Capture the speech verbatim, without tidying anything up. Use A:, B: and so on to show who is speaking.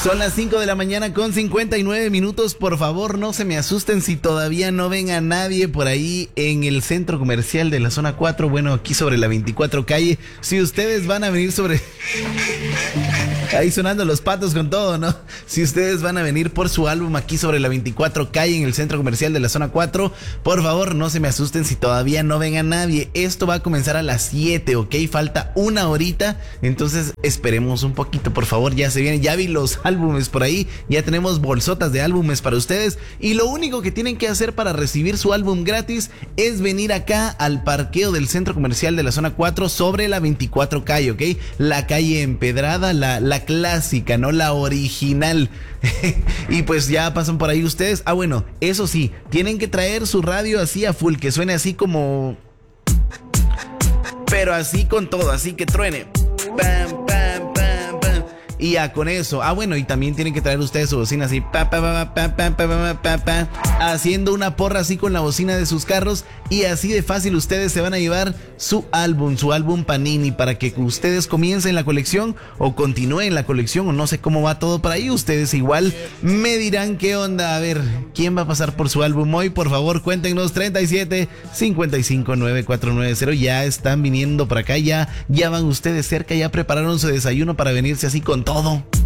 A: Son las cinco de la mañana con cincuenta y nueve minutos. Por favor, no se me asusten si todavía no ven a nadie por ahí en el centro comercial de la zona cuatro. Bueno, aquí sobre la veinticuatro calle. Si ustedes van a venir sobre... Ahí sonando los patos con todo, ¿no? Si ustedes van a venir por su álbum aquí sobre la veinticuatro calle en el centro comercial de la zona cuatro, por favor, no se me asusten si todavía no ven a nadie. Esto va a comenzar a las siete, ¿ok? Falta una horita, entonces esperemos un poquito, por favor. Ya se vienen, ya vi los álbumes por ahí, ya tenemos bolsotas de álbumes para ustedes y lo único que tienen que hacer para recibir su álbum gratis es venir acá al parqueo del centro comercial de la zona cuatro sobre la veinticuatro calle, ¿ok? La calle empedrada, la, la clásica, no la original. Y pues ya pasan por ahí ustedes. Ah, bueno, eso sí, tienen que traer su radio así a full, que suene así como... pero así con todo, así que truene. Pam, pam, pam, pam. Y ya con eso. Ah, bueno, y también tienen que traer ustedes su bocina así, pa, pa, pa, pa, pa, pa, pa, pa, pa, haciendo una porra así con la bocina de sus carros. Y así de fácil ustedes se van a llevar su álbum, su álbum Panini, para que ustedes comiencen la colección o continúen la colección, o no sé cómo va todo por ahí. Ustedes igual me dirán qué onda. A ver, ¿quién va a pasar por su álbum hoy? Por favor, cuéntenos. Treinta y siete, cincuenta y cinco, noventa y cuatro noventa. Ya están viniendo por acá, ya, ya van ustedes cerca, ya prepararon su desayuno para venirse así con todo.